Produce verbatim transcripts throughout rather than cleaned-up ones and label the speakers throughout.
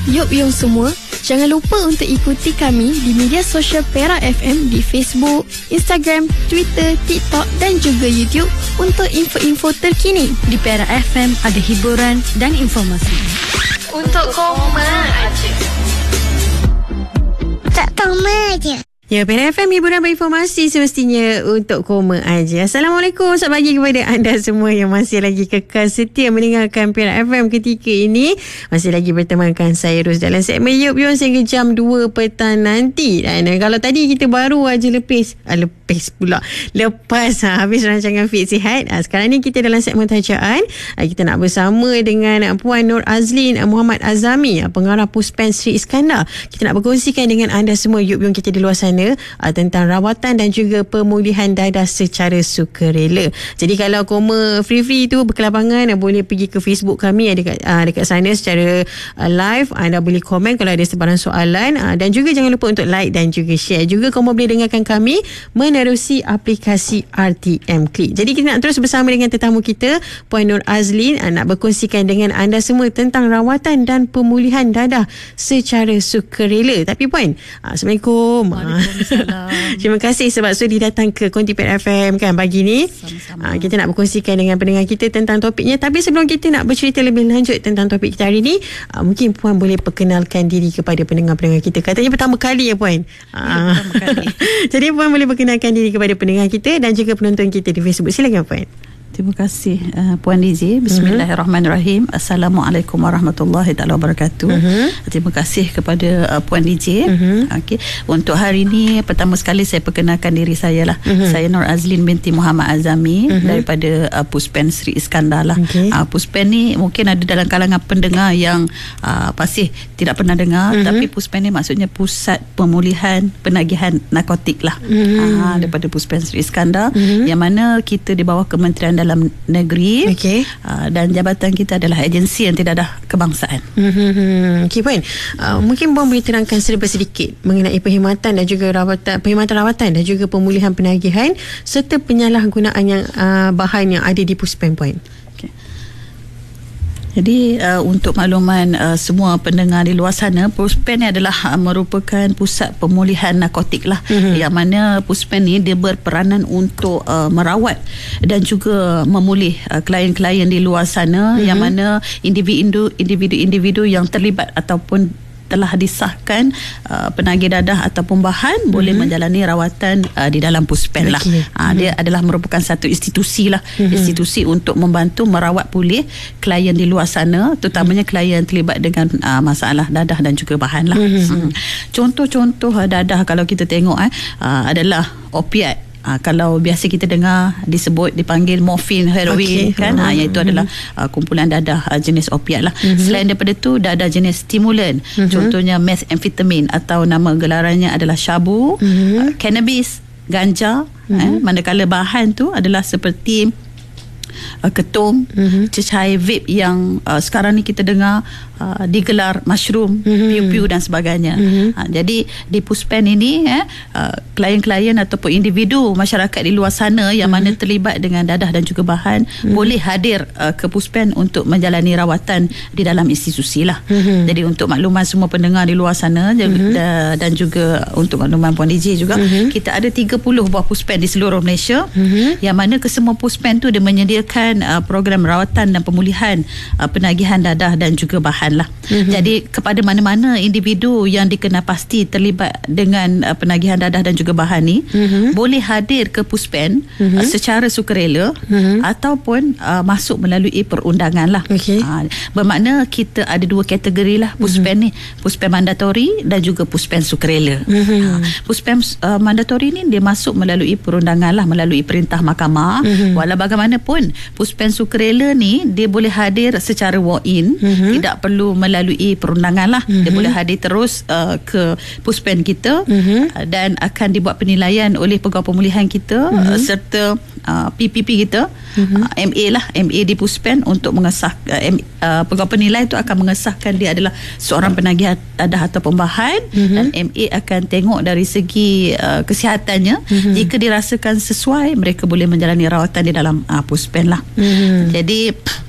Speaker 1: Yop Yong semua, jangan lupa untuk ikuti kami di media sosial Perak F M di Facebook, Instagram, Twitter, TikTok dan juga YouTube untuk info-info terkini.
Speaker 2: Di Perak F M ada hiburan dan informasi.
Speaker 1: Untuk koma aja.
Speaker 3: Tak koma aja.
Speaker 4: Ya, Perak F M hiburan berinformasi semestinya untuk koma aja. Assalamualaikum, selamat pagi kepada anda semua yang masih lagi kekal setia mendengarkan Perak F M ketika ini. Masih lagi bertemankan saya Ros dalam segmen Yop Yong sehingga jam dua petang nanti. Dan uh, kalau tadi kita baru aja lepis, uh, lepis pula, lepas uh, habis rancangan Fit Sihat. Uh, sekarang ni kita dalam segmen tajaan. Uh, kita nak bersama dengan uh, Puan Nur Azlin uh, Muhammad Azami, uh, pengarah Puspen Sri Iskandar. Kita nak berkongsikan dengan anda semua Yop Yong kita di luar sana Uh, tentang rawatan dan juga pemulihan dadah secara sukarela. Jadi kalau koma free-free tu berkelapangan, uh, boleh pergi ke Facebook kami uh, dekat, uh, dekat sana secara uh, live. Anda boleh komen kalau ada sebarang soalan, uh, dan juga jangan lupa untuk like dan juga share. Juga koma boleh dengarkan kami menerusi aplikasi R T M Klik. Jadi kita nak terus bersama dengan tetamu kita Puan Nur Azlin, uh, nak berkongsikan dengan anda semua tentang rawatan dan pemulihan dadah secara sukarela. Tapi Puan, uh, Assalamualaikum. Terima kasih sebab sudi datang ke Konti Perak F M kan pagi ni. Sama-sama. Kita nak berkongsikan dengan pendengar kita tentang topiknya. Tapi sebelum kita nak bercerita lebih lanjut tentang topik kita hari ni, mungkin Puan boleh perkenalkan diri kepada pendengar-pendengar kita. Katanya pertama kali ya Puan. Ya, pertama kali. Jadi Puan boleh perkenalkan diri kepada pendengar kita dan juga penonton kita di Facebook. Silakan Puan.
Speaker 2: Terima kasih uh, Puan Lizi. Bismillahirrahmanirrahim. Assalamualaikum warahmatullahi taala wabarakatuh. Uh-huh. Terima kasih kepada uh, Puan Lizi. Uh-huh. Okey, untuk hari ini pertama sekali saya perkenalkan diri saya lah. Uh-huh. Saya Nur Azlin binti Muhammad Azami, uh-huh, daripada uh, Puspen Sri Iskandar lah. Okay. Uh, Puspen ni mungkin ada dalam kalangan pendengar yang uh, pasti tidak pernah dengar, uh-huh, tapi Puspen ni maksudnya Pusat Pemulihan Penagihan Narkotik lah. Uh-huh. Uh, daripada Puspen Sri Iskandar, uh-huh, yang mana kita di bawah Kementerian dalam negeri, okay, uh, dan jabatan kita adalah agensi yang tidak ada kebangsaan.
Speaker 4: Mm-hmm. Okey Puan, uh, mungkin Puan boleh terangkan serba sedikit mengenai perkhidmatan dan juga rawatan, perkhidmatan rawatan dan juga pemulihan penagihan serta penyalahgunaan yang uh, bahan yang ada di Puspen Puan.
Speaker 2: Jadi uh, untuk makluman uh, semua pendengar di luar sana, Puspen ni adalah uh, merupakan pusat pemulihan narkotik lah, mm-hmm, yang mana Puspen ni dia berperanan untuk uh, merawat dan juga memulih uh, klien-klien di luar sana, mm-hmm, yang mana individu individu-individu yang terlibat ataupun telah disahkan uh, penagih dadah ataupun bahan, mm-hmm, boleh menjalani rawatan uh, di dalam Puspen, okay, lah. Uh, mm-hmm. Dia adalah merupakan satu institusi lah, mm-hmm, institusi untuk membantu merawat pulih klien di luar sana, terutamanya, mm-hmm, klien terlibat dengan uh, masalah dadah dan juga bahan lah. Mm-hmm. Hmm. Contoh-contoh uh, dadah kalau kita tengok eh, uh, adalah opiat. Uh, kalau biasa kita dengar disebut dipanggil morfin, heroin, okay, kan, uh, iaitu mm-hmm, adalah uh, kumpulan dadah uh, jenis opiat lah. Mm-hmm. Selain daripada tu dadah jenis stimulan, mm-hmm, contohnya methamphetamine atau nama gelarannya adalah syabu, mm-hmm, uh, cannabis, ganja, mm-hmm, eh, manakala bahan tu adalah seperti uh, ketum, mm-hmm, cecair vape yang uh, sekarang ni kita dengar Uh, digelar mushroom, mm-hmm, piu-piu dan sebagainya. Mm-hmm. Uh, jadi di Puspen ini eh, uh, klien-klien ataupun individu masyarakat di luar sana yang, mm-hmm, mana terlibat dengan dadah dan juga bahan, mm-hmm, boleh hadir uh, ke Puspen untuk menjalani rawatan di dalam institusi lah. Mm-hmm. Jadi untuk makluman semua pendengar di luar sana, mm-hmm, dan juga untuk makluman Puan D J juga, mm-hmm, kita ada tiga puluh buah Puspen di seluruh Malaysia, mm-hmm, yang mana kesemua Puspen tu dia menyediakan uh, program rawatan dan pemulihan uh, penagihan dadah dan juga bahan lah. Mm-hmm. Jadi kepada mana-mana individu yang dikenal pasti terlibat dengan uh, penagihan dadah dan juga bahan ni, mm-hmm, boleh hadir ke Puspen, mm-hmm, uh, secara sukarela, mm-hmm, ataupun uh, masuk melalui perundangan lah. Okay. Uh, bermakna kita ada dua kategori lah Puspen, mm-hmm, ni, Puspen mandatori dan juga Puspen sukarela. Mm-hmm. Uh, Puspen uh, mandatori ni dia masuk melalui perundangan lah, melalui perintah mahkamah. Mm-hmm. Walau bagaimanapun Puspen sukarela ni dia boleh hadir secara walk-in, mm-hmm, tidak perlu melalui perundangan lah, mm-hmm, dia boleh hadir terus uh, ke Puspen kita, mm-hmm, uh, dan akan dibuat penilaian oleh pegawai pemulihan kita, mm-hmm, uh, serta uh, P P P kita, mm-hmm, uh, M A lah, M A di Puspen untuk mengesah uh, M, uh, pegawai penilai itu akan mengesahkan dia adalah seorang penagih dadah atau pembahan, mm-hmm, dan M A akan tengok dari segi uh, kesihatannya, mm-hmm, jika dirasakan sesuai mereka boleh menjalani rawatan di dalam uh, Puspen lah. Mm-hmm. Jadi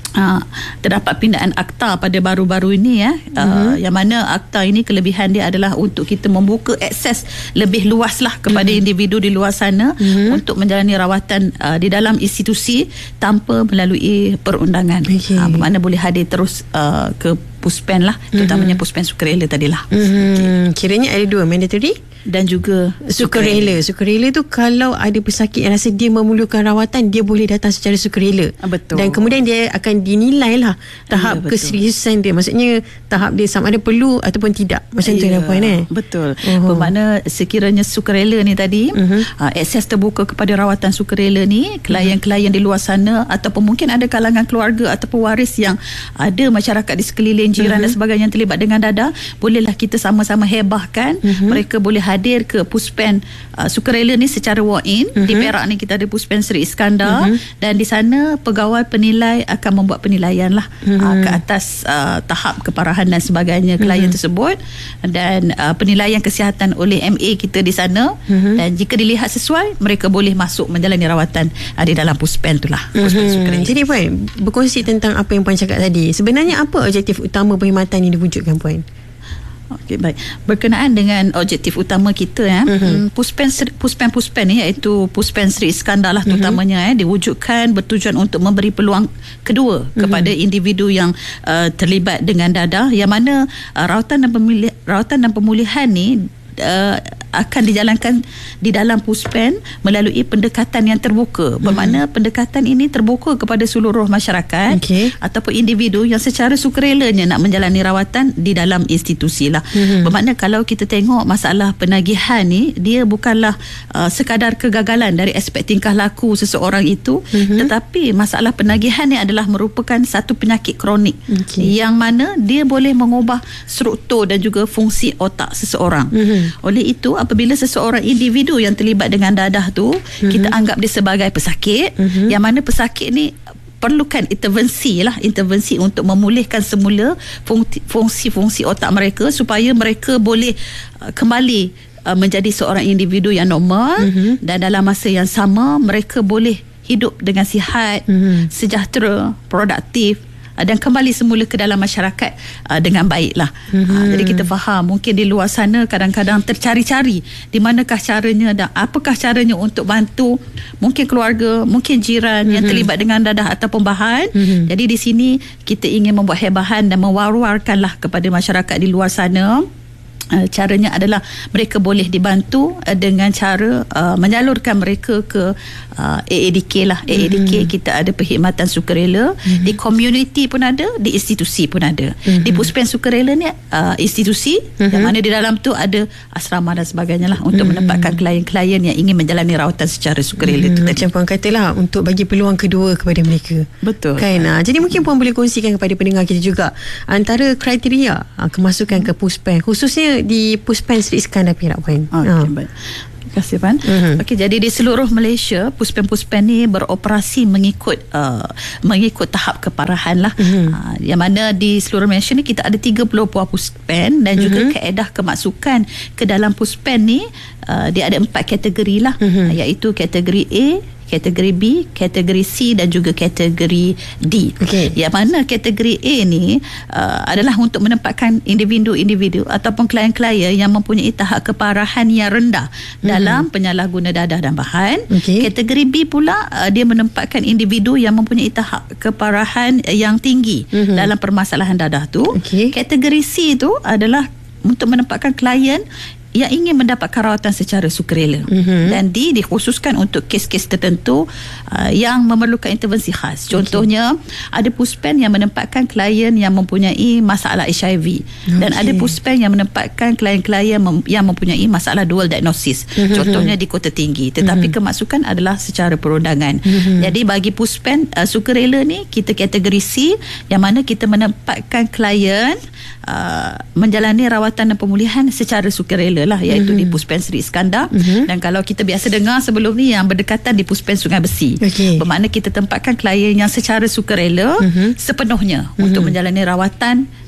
Speaker 2: Uh, terdapat pindaan akta pada baru-baru ini ya, uh, uh-huh. yang mana akta ini kelebihan dia adalah untuk kita membuka akses lebih luas lah kepada uh-huh. individu di luar sana uh-huh. untuk menjalani rawatan uh, di dalam institusi tanpa melalui perundangan. Okay. Uh, bermakna boleh hadir terus uh, ke Puspen lah, terutamanya uh-huh. Puspen sukarela tadilah.
Speaker 4: Uh-huh. Okay. Kiranya ada dua, mandatory
Speaker 2: dan juga
Speaker 4: sukarela. Sukarela tu kalau ada pesakit yang rasa dia memerlukan rawatan, dia boleh datang secara sukarela.
Speaker 2: Betul.
Speaker 4: Dan kemudian dia akan dinilai lah tahap ya, keseriusan dia. Maksudnya tahap dia sama ada perlu ataupun tidak. Macam ya, tu lah puan eh.
Speaker 2: Betul. Uh-huh. Bermakna sekiranya sukarela ni tadi, uh-huh. uh, akses terbuka kepada rawatan sukarela ni, klien-klien di luar sana ataupun mungkin ada kalangan keluarga ataupun waris yang ada masyarakat di sekeliling jiran uh-huh. dan sebagainya yang terlibat dengan dadah, bolehlah kita sama-sama hebahkan. Uh-huh. Mereka boleh hadir ke Puspen uh, sukarela ni secara walk-in. Uh-huh. Di Perak ni kita ada Puspen Seri Iskandar, uh-huh. dan di sana pegawai penilai akan membuat penilaian lah uh-huh. uh, ke atas uh, tahap keparahan dan sebagainya klien uh-huh. tersebut, dan uh, penilaian kesihatan oleh M A kita di sana, uh-huh. dan jika dilihat sesuai, mereka boleh masuk menjalani rawatan uh, di dalam Puspen tu lah. Puspen uh-huh. sukarela.
Speaker 4: Jadi puan, berkongsi tentang apa yang puan cakap tadi, sebenarnya apa objektif utama perkhidmatan yang diwujudkan puan?
Speaker 2: Okey, baik. Berkenaan dengan objektif utama kita ya, uh-huh. Puspen Puspen Puspen ni iaitu Puspen Seri Iskandar lah terutamanya uh-huh. eh diwujudkan bertujuan untuk memberi peluang kedua uh-huh. kepada individu yang uh, terlibat dengan dadah, yang mana uh, rawatan dan pemilih, rawatan dan pemulihan ni uh, akan dijalankan di dalam Puspen melalui pendekatan yang terbuka. Bermakna hmm. pendekatan ini terbuka kepada seluruh masyarakat okay. ataupun individu yang secara sukarelanya nak menjalani rawatan di dalam institusi lah. Hmm. Bermakna kalau kita tengok masalah penagihan ni, dia bukanlah uh, sekadar kegagalan dari aspek tingkah laku seseorang itu, hmm. tetapi masalah penagihan ni adalah merupakan satu penyakit kronik okay. yang mana dia boleh mengubah struktur dan juga fungsi otak seseorang. Hmm. Oleh itu, apabila seseorang individu yang terlibat dengan dadah tu, mm-hmm. kita anggap dia sebagai pesakit, mm-hmm. yang mana pesakit ni perlukan intervensi lah, intervensi untuk memulihkan semula fungsi-fungsi otak mereka supaya mereka boleh uh, kembali uh, menjadi seorang individu yang normal, mm-hmm. dan dalam masa yang sama mereka boleh hidup dengan sihat, mm-hmm. sejahtera, produktif, dan kembali semula ke dalam masyarakat uh, dengan baiklah. Mm-hmm. Uh, jadi kita faham mungkin di luar sana kadang-kadang tercari-cari di manakah caranya dan apakah caranya untuk bantu mungkin keluarga, mungkin jiran mm-hmm. yang terlibat dengan dadah ataupun bahan. Mm-hmm. Jadi di sini kita ingin membuat hebahan dan mewar-warkanlah kepada masyarakat di luar sana. Uh, caranya adalah mereka boleh dibantu uh, dengan cara uh, menyalurkan mereka ke uh, A A D K lah. Mm-hmm. A A D K kita ada perkhidmatan sukarela, mm-hmm. di community pun ada, di institusi pun ada. Mm-hmm. Di Puspen sukarela ni uh, institusi, mm-hmm. yang mana di dalam tu ada asrama dan sebagainya lah untuk mm-hmm. menempatkan klien-klien yang ingin menjalani rawatan secara sukarela. Mm-hmm.
Speaker 4: Macam puan katalah, untuk bagi peluang kedua kepada mereka.
Speaker 2: Betul.
Speaker 4: Kan? Uh, jadi mungkin puan boleh kongsikan kepada pendengar kita juga antara kriteria uh, kemasukan ke Puspen, khususnya di Puspen Seri Iskandar Perak puan.
Speaker 2: Okey, ha. baik. Terima kasih Pan. Uh-huh. Okey, jadi di seluruh Malaysia Puspen-Puspen ni beroperasi mengikut uh, mengikut tahap keparahan lah. Uh-huh. Uh, yang mana di seluruh Malaysia ni kita ada tiga puluh buah Puspen, dan uh-huh. juga kaedah kemasukan ke dalam Puspen ni uh, dia ada empat kategori lah, uh-huh. iaitu kategori A, kategori B, kategori C dan juga kategori D. Okay. Yang mana kategori A ni uh, adalah untuk menempatkan individu-individu ataupun klien-klien yang mempunyai tahap keparahan yang rendah mm-hmm. dalam penyalahguna dadah dan bahan. Okay. Kategori B pula uh, dia menempatkan individu yang mempunyai tahap keparahan yang tinggi mm-hmm. dalam permasalahan dadah tu. Okay. Kategori C tu adalah untuk menempatkan klien yang ingin mendapatkan rawatan secara sukarela, mm-hmm. dan D dikhususkan untuk kes-kes tertentu uh, yang memerlukan intervensi khas. Contohnya okay. ada Puspen yang menempatkan klien yang mempunyai masalah H I V, okay. dan ada Puspen yang menempatkan klien-klien mem- yang mempunyai masalah dual diagnosis, mm-hmm. contohnya di Kota Tinggi, tetapi mm-hmm. kemasukan adalah secara perundangan. Mm-hmm. Jadi bagi Puspen uh, sukarela ni kita kategori C, yang mana kita menempatkan klien uh, menjalani rawatan dan pemulihan secara sukarela lah, iaitu mm-hmm. di Puspen Seri Iskandar, mm-hmm. dan kalau kita biasa dengar sebelum ni yang berdekatan di Puspen Sungai Besi, okay. bermakna kita tempatkan klien yang secara sukarela mm-hmm. sepenuhnya mm-hmm. untuk menjalani rawatan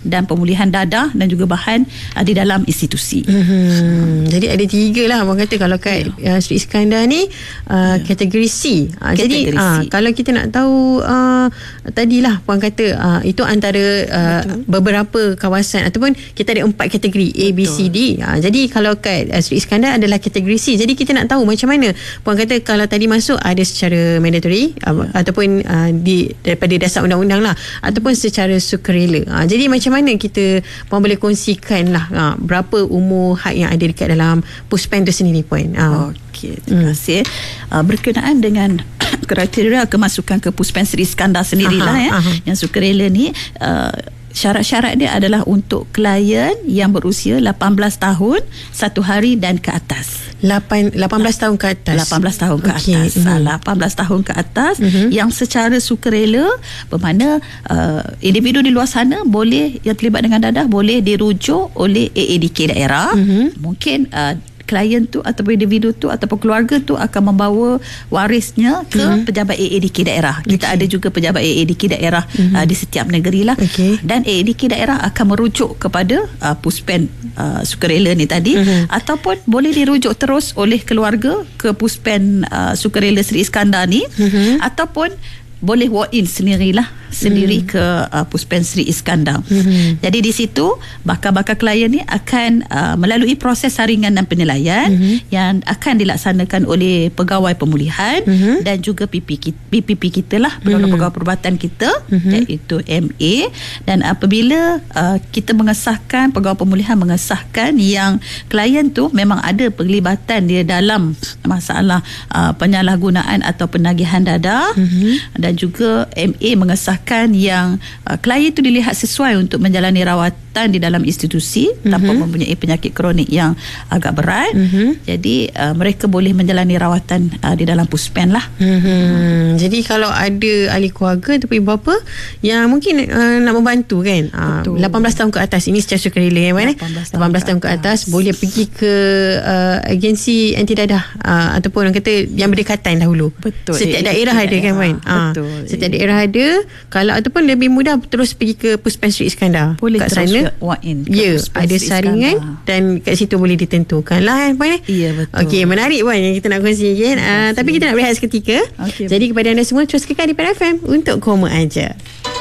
Speaker 2: dan pemulihan dadah dan juga bahan uh, di dalam institusi.
Speaker 4: Hmm, jadi ada tiga lah orang kata kalau kat ya. uh, Sri Iskandar ni uh, ya. kategori C. Uh, jadi uh, kalau kita nak tahu uh, tadilah puan kata uh, itu antara uh, beberapa kawasan ataupun kita ada empat kategori A, B, C, D. Uh, jadi kalau kat uh, Sri Iskandar adalah kategori C. Jadi kita nak tahu macam mana puan kata kalau tadi masuk ada secara mandatory uh, ya. ataupun uh, di daripada dasar undang-undang lah ataupun secara sukarela. Uh, jadi macam mana kita puan boleh kongsikan lah uh, berapa umur had yang ada dekat dalam Puspen tu sendiri puan. Uh.
Speaker 2: Okey, terima kasih. Hmm. Uh, berkenaan dengan kriteria kemasukan ke Puspen Sri Iskandar sendirilah aha, ya. Aha. Yang sukarela ni uh, syarat-syarat dia adalah untuk klien yang berusia lapan belas tahun satu hari dan ke atas.
Speaker 4: lapan belas tahun ke atas.
Speaker 2: lapan belas tahun ke okay. atas. Mm-hmm. lapan belas tahun ke atas mm-hmm. yang secara sukarela, bermakna uh, individu di luar sana boleh yang terlibat dengan dadah boleh dirujuk oleh A A D K daerah. Mm-hmm. Mungkin uh, klien tu ataupun individu tu ataupun keluarga tu akan membawa warisnya ke mm-hmm. pejabat A A D K daerah. Kita okay. ada juga pejabat A A D K daerah mm-hmm. uh, di setiap negeri lah. Okay. Dan A A D K daerah akan merujuk kepada uh, Puspen uh, sukarela ni tadi mm-hmm. ataupun boleh dirujuk terus oleh keluarga ke Puspen uh, sukarela Sri Iskandar ni mm-hmm. ataupun boleh walk in sendirilah sendiri hmm. ke uh, Puspen Sri Iskandar. Hmm. Jadi di situ bakal-bakal klien ni akan uh, melalui proses saringan dan penilaian hmm. yang akan dilaksanakan oleh pegawai pemulihan hmm. dan juga P P kita, P P P kita lah, pegawai-pegawai perubatan kita hmm. iaitu M A. Dan apabila uh, kita mengesahkan, pegawai pemulihan mengesahkan yang klien tu memang ada penglibatan dia dalam masalah uh, penyalahgunaan atau penagihan dadah hmm. dan juga M A mengesahkan yang uh, klien itu dilihat sesuai untuk menjalani rawatan di dalam institusi mm-hmm. tanpa mempunyai penyakit kronik yang agak berat. Mm-hmm. Jadi uh, mereka boleh menjalani rawatan uh, di dalam Puspen lah.
Speaker 4: Mm-hmm. Jadi kalau ada ahli keluarga ataupun ibu bapa yang mungkin uh, nak membantu kan, uh, lapan belas tahun ke atas, ini secara sukarela ya, lapan belas, lapan belas tahun ke atas, atas boleh pergi ke uh, agensi anti dadah uh, ataupun orang kata yang berdekatan dahulu. Betul. Setiap daerah ada kan kan. Betul. Uh, setiap daerah ada. Kalau ataupun lebih mudah terus pergi ke Puspen Sri Iskandar. Boleh kat terus sana walk in ke ya, Puspen ada Sri saringan Iskandar. Dan kat situ boleh ditentukan lah kan puan. Ya betul. Okey, menarik puan yang kita nak kongsi kan. Uh, tapi kita nak berehat seketika. Okay. Jadi kepada anda semua terus kekal di P R F M untuk Koma Aja.